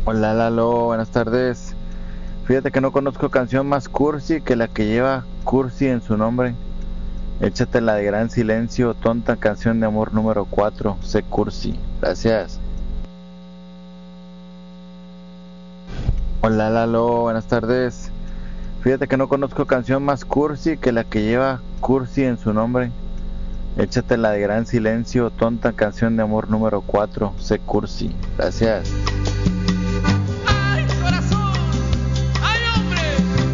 Hola Lalo, buenas tardes. Fíjate que no conozco canción más cursi que la que lleva cursi en su nombre. Échate la de Gran Silencio, tonta canción de amor número 4, sé cursi. Gracias. Hola Lalo, buenas tardes. Fíjate que no conozco canción más cursi que la que lleva cursi en su nombre. Échate la de Gran Silencio, tonta canción de amor número 4, sé cursi. Gracias.